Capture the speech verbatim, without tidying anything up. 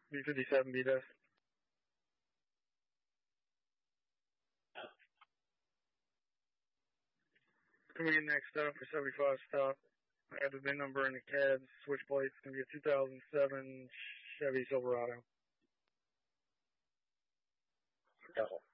B fifty-seven B desk. Coming in next up for seventy-five stop. I got the V I N number and the C A D switch plate. It's going to be a two thousand seven Chevy Silverado. Double.